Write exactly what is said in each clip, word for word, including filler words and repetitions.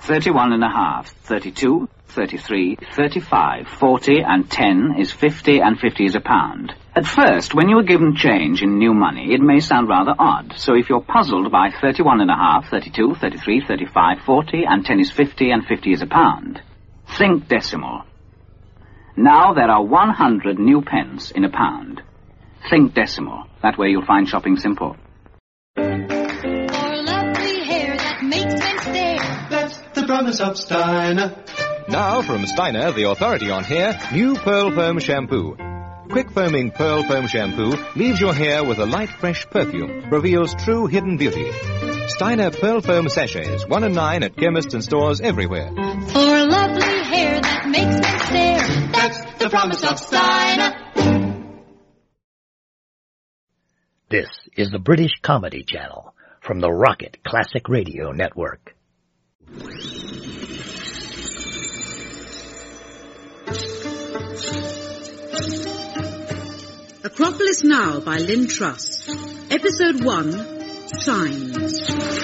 thirty-one and a half, thirty-two, thirty-three, thirty-five, forty, and ten is fifty, and fifty is a pound. At first, when you are given change in new money, it may sound rather odd. So if you're puzzled by thirty-one and a half, thirty-two, thirty-three, thirty-five, forty, and ten is fifty, and fifty is a pound, think decimal. Now there are one hundred new pence in a pound. Think decimal. That way you'll find shopping simple. For lovely hair that makes men stare. That's the promise of Steiner. Now from Steiner, the authority on hair, new Pearl Foam Shampoo. Quick foaming Pearl Foam Shampoo leaves your hair with a light, fresh perfume, reveals true hidden beauty. Steiner Pearl Foam Sachets, one and nine at chemists and stores everywhere. For lovely hair that makes men stare. That's the promise of Steiner. This is the British Comedy Channel from the Rocket Classic Radio Network. Acropolis Now by Lynn Truss. Episode one, Signs.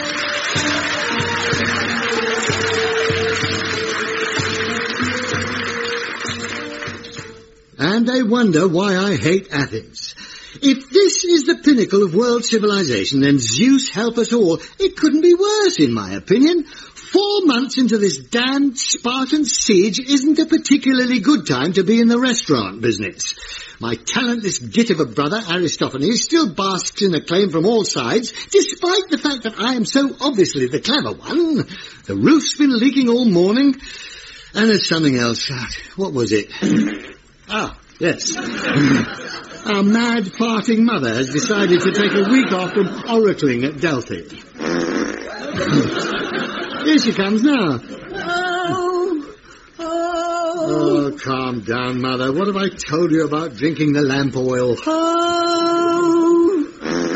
And I wonder why I hate Athens. If this is the pinnacle of world civilization, then Zeus help us all. It couldn't be worse, in my opinion. Four months into this damned Spartan siege isn't a particularly good time to be in the restaurant business. My talentless git of a brother, Aristophanes, still basks in acclaim from all sides, despite the fact that I am so obviously the clever one. The roof's been leaking all morning. And there's something else. What was it? Ah, yes. Our mad farting mother has decided to take a week off from oracling at Delphi. Here she comes now. Oh, oh. Oh, calm down, Mother. What have I told you about drinking the lamp oil? Oh.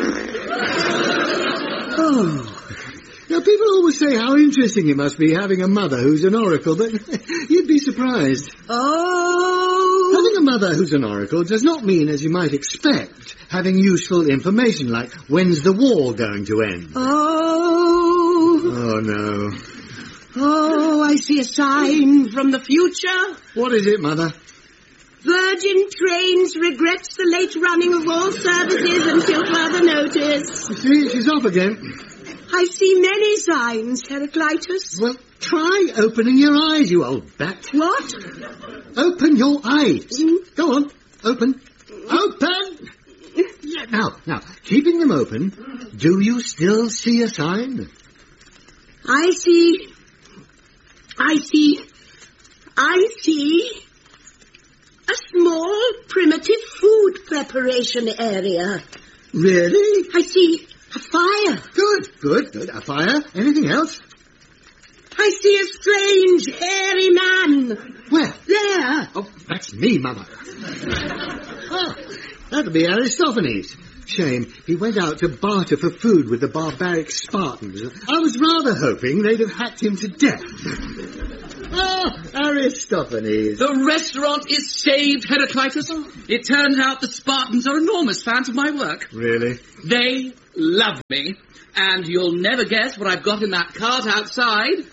Oh. Now, people always say how interesting it must be having a mother who's an oracle, but you'd be surprised. Oh. Having a mother who's an oracle does not mean, as you might expect, having useful information like, when's the war going to end? Oh. Oh, no. Oh, I see a sign from the future. What is it, Mother? Virgin Trains regrets the late running of all services until further notice. See, she's off again. I see many signs, Heraclitus. Well, try opening your eyes, you old bat. What? Open your eyes. Mm. Go on, open. Open! Yeah, now, now, keeping them open, do you still see a sign? I see... I see... I see... a small, primitive food preparation area. Really? I see a fire. Good, good, good. A fire. Anything else? I see a strange, hairy man. Where? There. Oh, that's me, Mother. Oh, that'll be Aristophanes. Shame, he went out to barter for food with the barbaric Spartans. I was rather hoping they'd have hacked him to death. Oh, Aristophanes. The restaurant is saved, Heraclitus. It turns out the Spartans are enormous fans of my work. Really? They love me. And you'll never guess what I've got in that cart outside.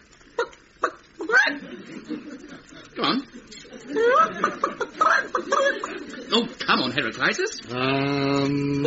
Come on. Oh, come on, Heraclitus. Um...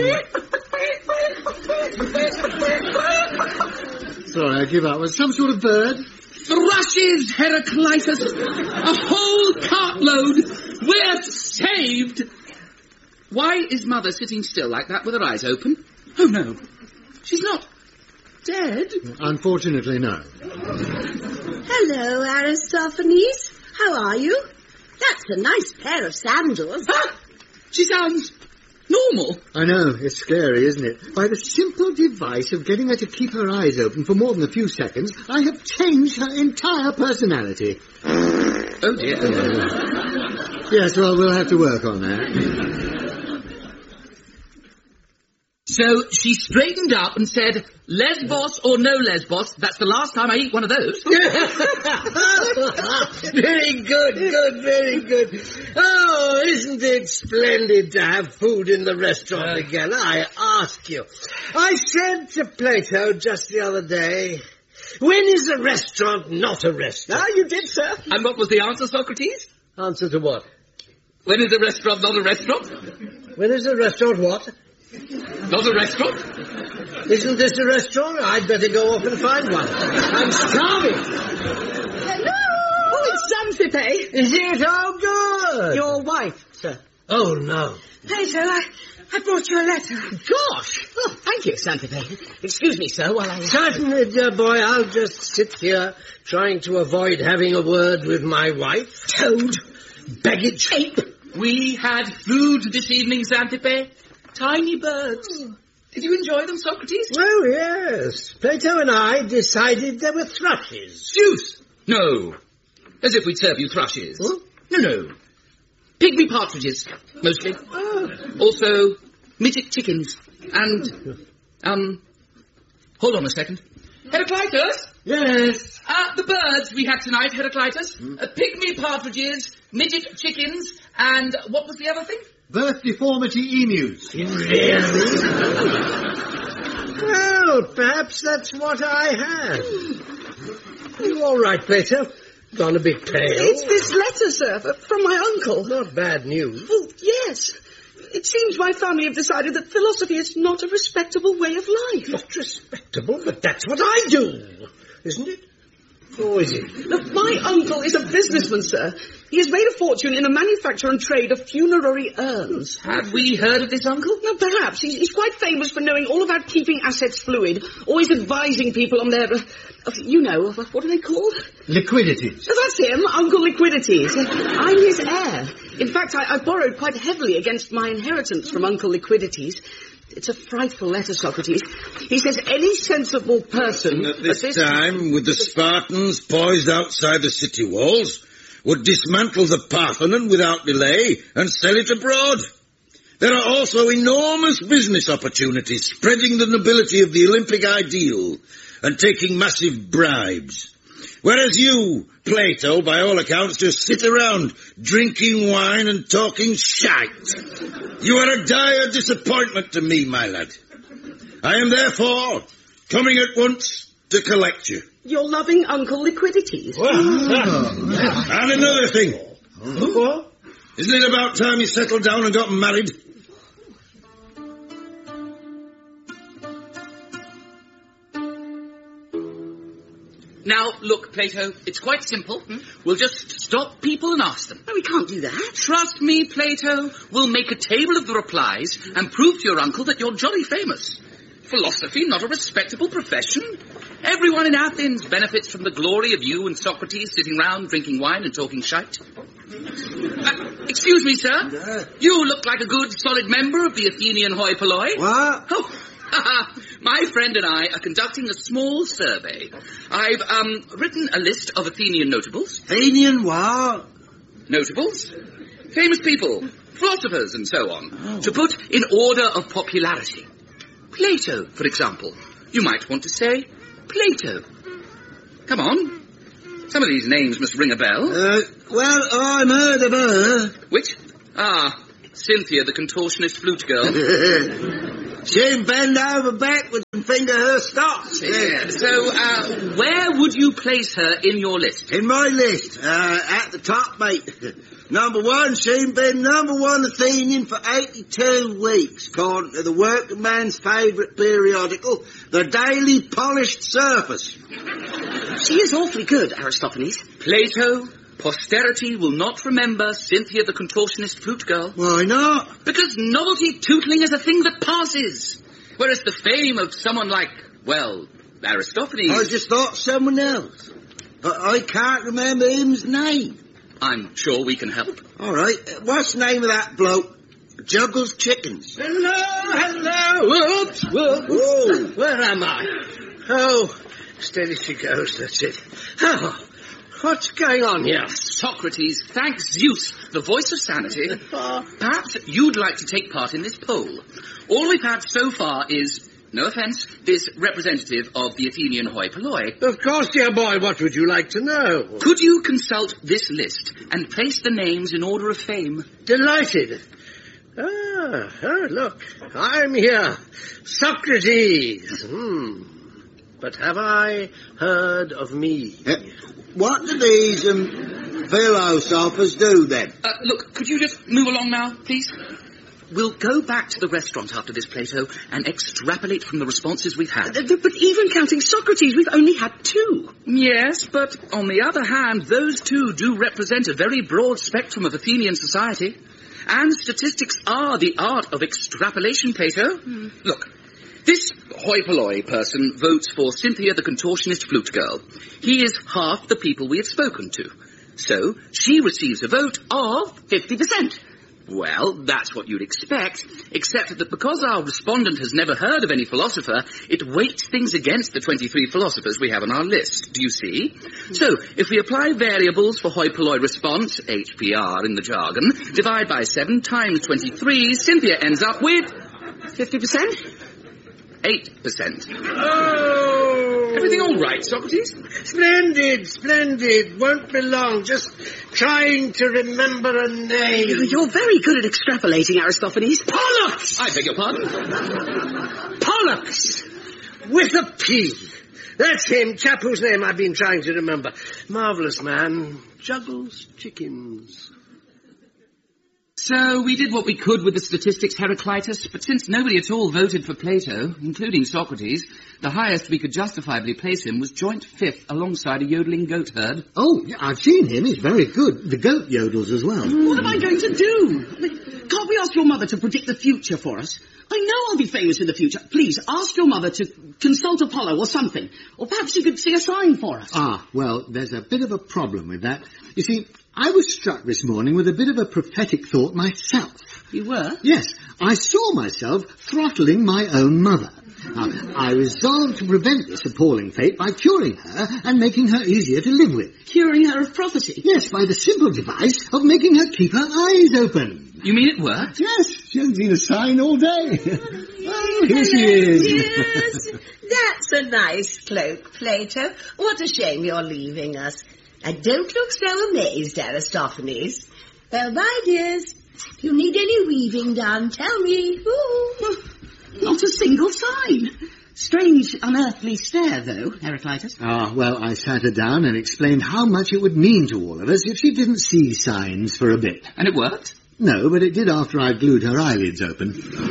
Sorry, I give up. Was it some sort of bird? Thrushes, Heraclitus. A whole cartload. We're saved. Why is Mother sitting still like that with her eyes open? Oh, no. She's not dead. Unfortunately, no. Hello, Aristophanes. How are you? That's a nice pair of sandals. Ah, she sounds normal. I know, it's scary, isn't it? By the simple device of getting her to keep her eyes open for more than a few seconds, I have changed her entire personality. Oh, dear. Yes, well, we'll have to work on that. So she straightened up and said, Lesbos or no Lesbos, that's the last time I eat one of those. Very good, good, very good. Oh, isn't it splendid to have food in the restaurant again, I ask you. I said to Plato just the other day, When is a restaurant not a restaurant? Ah, you did, sir. And what was the answer, Socrates? Answer to what? When is a restaurant not a restaurant? When is a restaurant what? Not a restaurant? Isn't this a restaurant? I'd better go off and find one. I'm starving. Hello! Oh, it's Xanthippe. Is it? Oh, good. Your wife, sir. Oh, no. Plato, I, I brought you a letter. Gosh! Oh, thank you, Xanthippe. Excuse me, sir, while I... Certainly, dear boy, I'll just sit here trying to avoid having a word with my wife. Toad. Baggage. Ape. We had food this evening, Xanthippe. Tiny birds. Did you enjoy them, Socrates? Oh, yes. Plato and I decided there were thrushes. Juice. No. As if we'd serve you thrushes. Huh? No, no. Pygmy partridges, mostly. Oh. Also, midget chickens. And, um, hold on a second. Heraclitus? Yes. Uh, the birds we had tonight, Heraclitus. Hmm? Uh, pygmy partridges, midget chickens, and what was the other thing? Birth deformity emus. Really? Well, perhaps that's what I had. You all right, Plato? Gone a bit pale. It's this letter, sir, from my uncle. Not bad news. Well, yes. It seems my family have decided that philosophy is not a respectable way of life. Not respectable, but that's what I do, isn't it? Or is it? Look, my uncle is a businessman, sir. He has made a fortune in the manufacture and trade of funerary urns. Have we heard of this uncle? No, perhaps. He's, he's quite famous for knowing all about keeping assets fluid, always advising people on their, uh, uh, you know, uh, what are they called? Liquidities. Oh, that's him, Uncle Liquidities. Uh, I'm his heir. In fact, I, I borrowed quite heavily against my inheritance from Uncle Liquidities. It's a frightful letter, Socrates. He says any sensible person... At this, at this time, with the Spartans poised outside the city walls, would dismantle the Parthenon without delay and sell it abroad. There are also enormous business opportunities spreading the nobility of the Olympic ideal and taking massive bribes. Whereas you, Plato, by all accounts, just sit around drinking wine and talking shite. You are a dire disappointment to me, my lad. I am therefore coming at once to collect you. Your loving Uncle Liquidities. Well, oh. And another thing. What? Isn't it about time you settled down and got married? Now, look, Plato, it's quite simple. Hmm? We'll just stop people and ask them. No, we can't do that. Trust me, Plato. We'll make a table of the replies and prove to your uncle that you're jolly famous. Philosophy, not a respectable profession. Everyone in Athens benefits from the glory of you and Socrates sitting round drinking wine and talking shite. Uh, excuse me, sir. You look like a good, solid member of the Athenian hoi polloi. What? Oh. My friend and I are conducting a small survey. I've, um, written a list of Athenian notables. Athenian what? Notables? Famous people, philosophers and so on, oh. to put in order of popularity. Plato, for example. You might want to say Plato. Come on. Some of these names must ring a bell. Uh, well, I'm heard of her. Which? Ah, Cynthia, the contortionist flute girl. She'd bend over backwards and finger her stops. Yeah. So, uh, where would you place her in your list? In my list? Uh, at the top, mate. Number one, she'd been number one Athenian for eighty-two weeks, according to the working man's favourite periodical, the Daily Polished Surface. She is awfully good, Aristophanes. Plato, posterity will not remember Cynthia the contortionist flute girl. Why not? Because novelty tootling is a thing that passes. Whereas the fame of someone like, well, Aristophanes... I just thought someone else. But I can't remember him's name. I'm sure we can help. All right. What's the name of that bloke? Juggles chickens. Hello, hello. Whoops, whoops. Whoa. Where am I? Oh, steady she goes, that's it. Oh, what's going on here? Socrates, thank Zeus, the voice of sanity. Perhaps you'd like to take part in this poll. All we've had so far is, no offence, this representative of the Athenian hoi polloi. Of course, dear boy, what would you like to know? Could you consult this list and place the names in order of fame? Delighted. Ah, oh, look, I'm here. Socrates. Hmm. but have I heard of me? Uh, what do these um, philosophers do, then? Uh, look, could you just move along now, please? We'll go back to the restaurant after this, Plato, and extrapolate from the responses we've had. Uh, But even counting Socrates, we've only had two. Yes, but on the other hand, those two do represent a very broad spectrum of Athenian society. And statistics are the art of extrapolation, Plato. Mm. Look, this hoi polloi person votes for Cynthia the contortionist flute girl. He is half the people we have spoken to. So, she receives a vote of fifty percent. Well, that's what you'd expect, except that because our respondent has never heard of any philosopher, it weights things against the twenty-three philosophers we have on our list. Do you see? So, if we apply variables for hoi polloi response, H P R in the jargon, divide by seven times twenty-three, Cynthia ends up with fifty percent? eight percent. Oh! Everything all right, Socrates? Splendid, splendid. Won't be long. Just trying to remember a name. You're very good at extrapolating, Aristophanes. Pollux! I beg your pardon? Pollux! With a P. That's him, chap whose name I've been trying to remember. Marvellous man. Juggles chickens. So we did what we could with the statistics, Heraclitus, but since nobody at all voted for Plato, including Socrates, the highest we could justifiably place him was joint fifth alongside a yodeling goat herd. Oh, yeah, I've seen him. He's very good. The goat yodels as well. What am I going to do? I mean, can't we ask your mother to predict the future for us? I know I'll be famous in the future. Please, ask your mother to consult Apollo or something. Or perhaps she could see a sign for us. Ah, well, there's a bit of a problem with that. You see, I was struck this morning with a bit of a prophetic thought myself. You were? Yes, I saw myself throttling my own mother. Now, I resolved to prevent this appalling fate by curing her and making her easier to live with. Curing her of prophecy? Yes, by the simple device of making her keep her eyes open. You mean it worked? Yes, she hasn't seen a sign all day. Oh, here she is. Yes, that's a nice cloak, Plato. What a shame you're leaving us. And don't look so amazed, Aristophanes. Well, my dears, if you need any weaving done, tell me. Ooh. Not a single sign. Strange, unearthly stare, though, Heraclitus. Ah, well, I sat her down and explained how much it would mean to all of us if she didn't see signs for a bit. And it worked? No, but it did after I glued her eyelids open.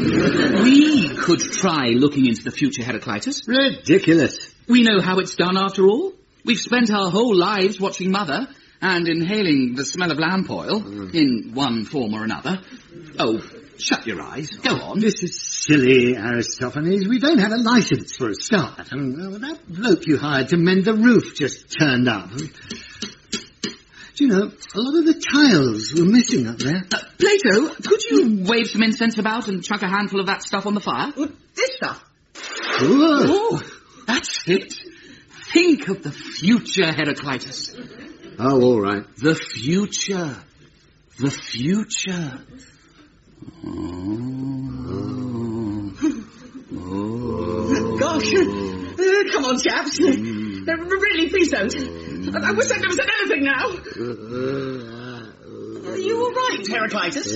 We could try looking into the future, Heraclitus. Ridiculous. We know how it's done, after all. We've spent our whole lives watching Mother and inhaling the smell of lamp oil mm. in one form or another. Oh, shut your eyes. Go on. This is silly, Aristophanes. We don't have a license for a start. And uh, that bloke you hired to mend the roof just turned up. Do you know, a lot of the tiles were missing up there. Uh, Plato, could you wave some incense about and chuck a handful of that stuff on the fire? Well, this stuff? Sure. Oh, that's it. Think of the future, Heraclitus. Oh, all right. The future. The future. Oh. Oh. Gosh. Uh, come on, chaps. Mm. Uh, really, please don't. I, I wish I'd never said anything now. Are you all right, Heraclitus?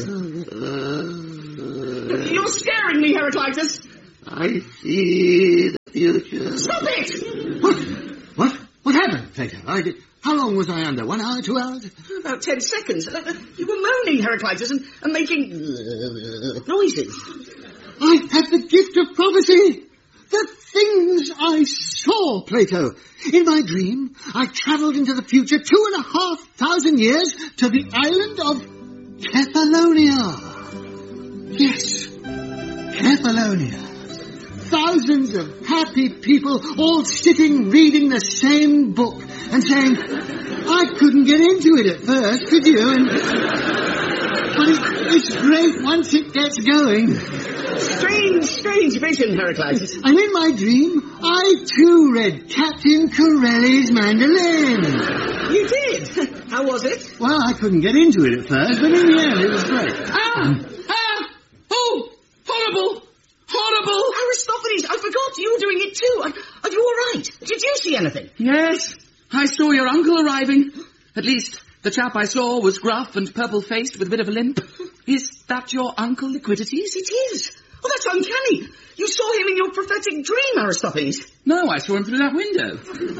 You're scaring me, Heraclitus. I see the future. Stop it! What? What? What happened, Plato? I did... How long was I under? One hour, two hours? About ten seconds. You were moaning, Heraclitus, and, and making noises. I had the gift of prophecy. The things I saw, Plato. In my dream, I travelled into the future two and a half thousand years to the island of Kefalonia. Yes, Kefalonia. Thousands of happy people all sitting reading the same book and saying, I couldn't get into it at first, could you? And, but it, it's great once it gets going. Strange, strange vision, Heraclitus. And in my dream, I too read Captain Corelli's Mandolin. You did? How was it? Well, I couldn't get into it at first, but in the end it was great. Ah! Ah! Oh! Horrible! Horrible! Aristophanes, I forgot you were doing it too. Are, are you all right? Did you see anything? Yes, I saw your uncle arriving. At least, the chap I saw was gruff and purple-faced with a bit of a limp. Is that your Uncle Liquidities? It is. Oh, that's uncanny. You saw him in your prophetic dream, Aristophanes. No, I saw him through that window.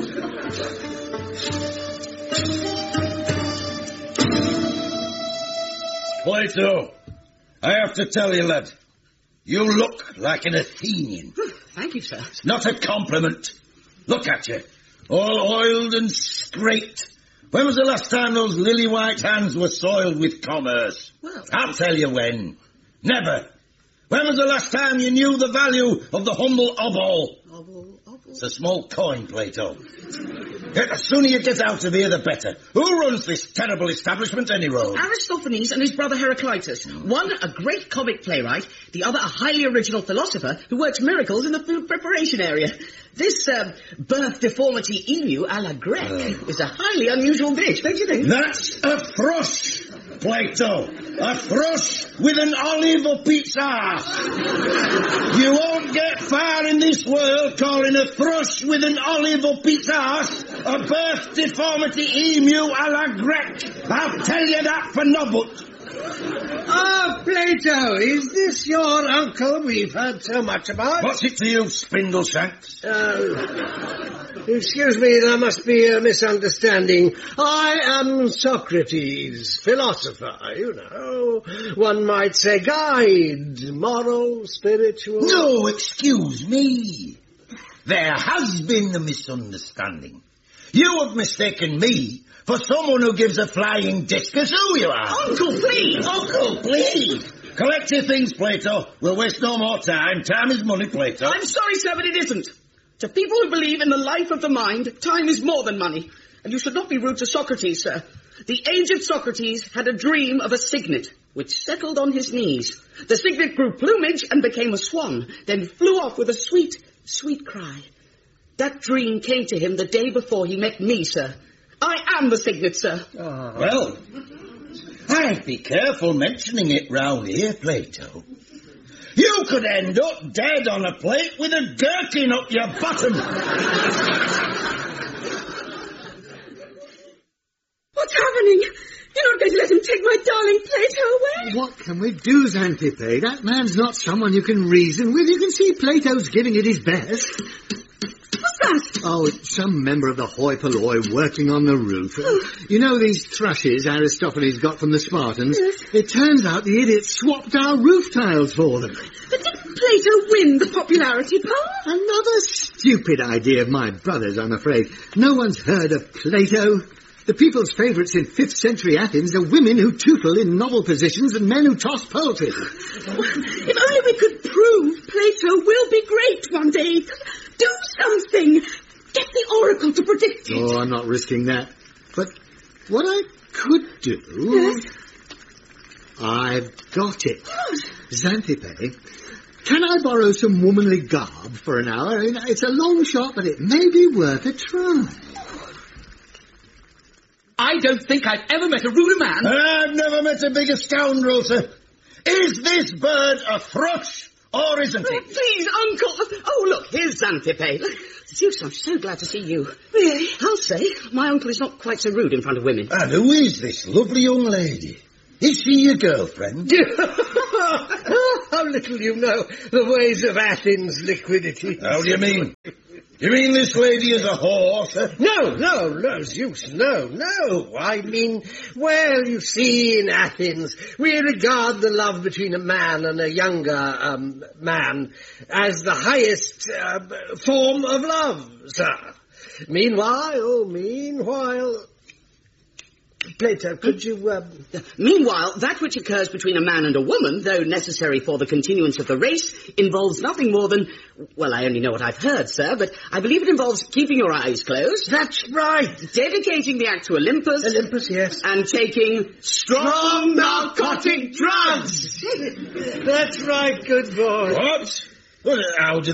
Plato, I have to tell you, lad, you look like an Athenian. Thank you, sir. It's not a compliment. Look at you, all oiled and scraped. When was the last time those lily-white hands were soiled with commerce? Well, I'll tell you when. Never. When was the last time you knew the value of the humble obol? Obol, obol. It's a small coin, Plato. The sooner you get out of here, the better. Who runs this terrible establishment, any road? Aristophanes and his brother Heraclitus. One, a great comic playwright. The other, a highly original philosopher who works miracles in the food preparation area. This um, birth deformity emu a la Grec oh. is a highly unusual dish, don't you think? That's a thrush, Plato. A thrush with an olive or pizza. You won't get far in this world calling a thrush with an olive or pizza a birth deformity emu a la Grec. I'll tell you that for nobbut. Ah, Plato, is this your uncle we've heard so much about? What's it to you, Spindleshanks? Uh, excuse me, there must be a misunderstanding. I am Socrates, philosopher, you know. One might say guide, moral, spiritual... No, excuse me. There has been a misunderstanding. You have mistaken me for someone who gives a flying discus who you are. Uncle, please! Uncle, please! Collect your things, Plato. We'll waste no more time. Time is money, Plato. I'm sorry, sir, but it isn't. To people who believe in the life of the mind, time is more than money. And you should not be rude to Socrates, sir. The aged Socrates had a dream of a cygnet, which settled on his knees. The cygnet grew plumage and became a swan, then flew off with a sweet, sweet cry. That dream came to him the day before he met me, sir. I am the cygnet, sir. Oh. Well, I'd be careful mentioning it round here, Plato. You could end up dead on a plate with a gherkin up your bottom. What's happening? You're not going to let him take my darling Plato away? What can we do, Xanthippe? That man's not someone you can reason with. You can see Plato's giving it his best. What's that? Oh, it's some member of the hoi polloi working on the roof. Oh. You know these thrushes Aristophanes got from the Spartans? Yes. It turns out the idiot swapped our roof tiles for them. But didn't Plato win the popularity poll? Another stupid idea of my brother's, I'm afraid. No one's heard of Plato. The people's favourites in fifth century Athens are women who tootle in novel positions and men who toss poultry. If only we could prove Plato will be great one day. Do something. Get the oracle to predict it. Oh, I'm not risking that. But what I could do... Yes? I've got it. Xanthippe, can I borrow some womanly garb for an hour? It's a long shot, but it may be worth a try. I don't think I've ever met a ruder man. I've never met a bigger scoundrel, sir. Is this bird a thrush, or isn't Oh, it? please, Uncle. Oh, look, here's Xanthippe. Zeus, I'm so glad to see you. Really? I'll say, my uncle is not quite so rude in front of women. And who is this lovely young lady? Is she your girlfriend? How little you know the ways of Athens, Liquidity. How do you mean? You mean this lady is a whore, sir? No, no, no, Zeus, no, no. I mean, well, you see, in Athens, we regard the love between a man and a younger um, man as the highest uh, form of love, sir. Meanwhile, oh, meanwhile... Plato, could you... Um... Meanwhile, that which occurs between a man and a woman, though necessary for the continuance of the race, involves nothing more than... Well, I only know what I've heard, sir, but I believe it involves keeping your eyes closed. That's right. Dedicating the act to Olympus. Olympus, yes. And taking strong narcotic drugs. That's right, good boy. What? Well, how do